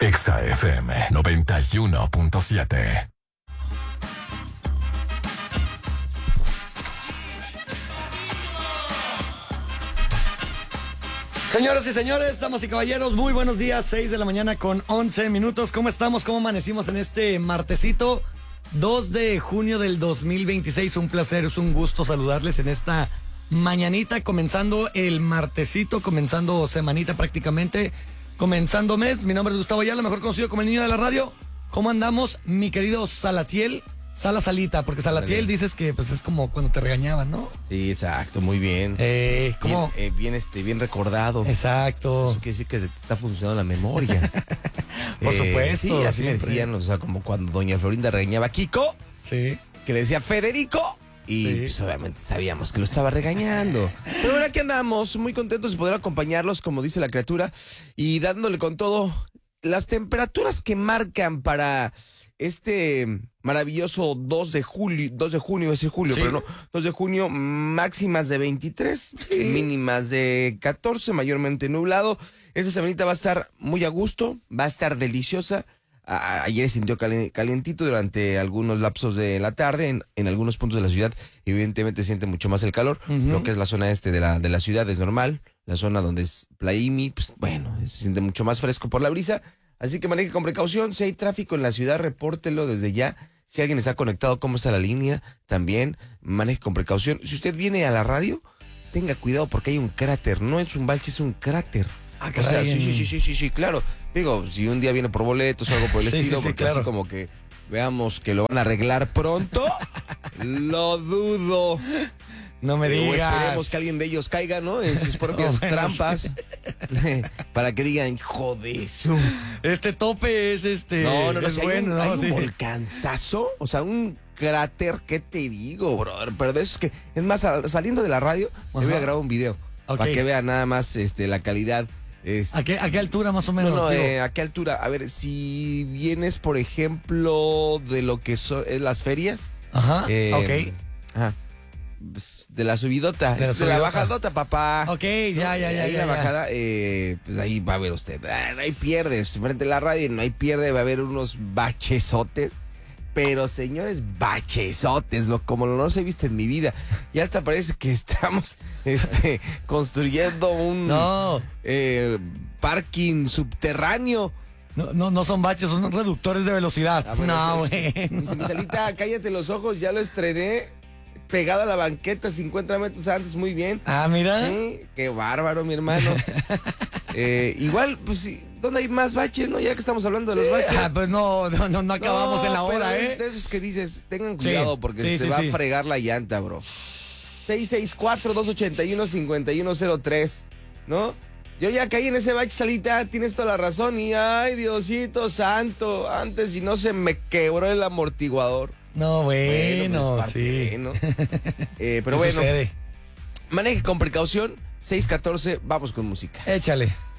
Exa FM 91.7. Señoras y señores, damas y caballeros, muy buenos días, 6 de la mañana con 11 minutos. ¿Cómo estamos? ¿Cómo amanecimos en este martesito 2 de junio del 2026? Un placer, es un gusto saludarles en esta mañanita, comenzando el martesito, comenzando semanita prácticamente, comenzando mes. Mi nombre es Gustavo Ayala, mejor conocido como el niño de la radio. ¿Cómo andamos, mi querido Salatiel? Salita, porque Salatiel dices que pues es como cuando te regañaban, ¿no? Sí, exacto, muy bien. ¿Cómo? Bien recordado. Exacto. Eso quiere decir que te está funcionando la memoria. Por supuesto. Sí, así me siempre decían, o sea, como cuando doña Florinda regañaba a Kiko, Sí. que le decía Federico, y Sí. pues obviamente sabíamos que lo estaba regañando. Pero bueno, aquí andamos, muy contentos de poder acompañarlos, como dice la criatura, y dándole con todo las temperaturas que marcan para este maravilloso 2 de junio, iba a decir julio, Sí. pero no, 2 de junio, máximas de 23, mínimas de 14, mayormente nublado. Esta semanita va a estar muy a gusto, va a estar deliciosa. Ayer se sintió calientito durante algunos lapsos de la tarde, en algunos puntos de la ciudad, evidentemente siente mucho más el calor. Lo que es la zona este de la ciudad es normal, la zona donde es Plaimi, pues bueno, se siente mucho más fresco por la brisa. Así que maneje con precaución. Si hay tráfico en la ciudad, repórtelo desde ya. Si alguien está conectado, cómo está la línea, también maneje con precaución. Si usted viene a la radio, tenga cuidado porque hay un cráter. No es un bache, es un cráter. Ah, O sea, sí, claro. Digo, si un día viene por boletos o algo por el estilo, porque claro. así como que veamos que lo van a arreglar pronto, lo dudo. No me O digas. esperemos que alguien de ellos caiga, ¿no? En sus propias Bueno, trampas. Para que digan, hijo de eso. Este tope es No, es si bueno, hay ¿no? un Sí. volcanzazo, o sea, un cráter, ¿qué te digo, brother? Pero de eso es que, es más, saliendo de la radio, me voy a grabar un video, Ok. para que vean nada más la calidad. ¿A qué altura más o menos? No, Digo? ¿a qué altura? A ver, si vienes, por ejemplo, de lo que son las ferias. Ajá, ok. Ajá. Pues, de la subidota, De la de la subidota. bajadota, papá. Ok, ya. Ahí la bajada, pues ahí va a ver usted. No hay pierde, frente a la radio no hay pierde, va a haber unos bachesotes. Pero señores, bachesotes, como no los he visto en mi vida. Ya hasta parece que estamos construyendo un parking subterráneo. No son baches, son reductores de velocidad. Bueno, Bueno. Mi Salita, cállate los ojos, ya lo estrené. Pegado a la banqueta 50 metros antes, muy bien. Ah, mira. Sí, qué bárbaro, mi hermano. Igual, pues sí, ¿dónde hay más baches, no? Ya que estamos hablando de los baches. Pues no acabamos en la hora, pero es de esos que dices, tengan cuidado porque se te va a fregar la llanta, bro. 664-281-5103, ¿no? Yo ya caí en ese bache, Salita, tienes toda la razón. Y ay, Diosito santo, antes si no se me quebró el amortiguador. No, bueno, pues, sí. parte, ¿no? Pero ¿Qué bueno, sucede? maneje con precaución. 6:14, vamos con música. Échale.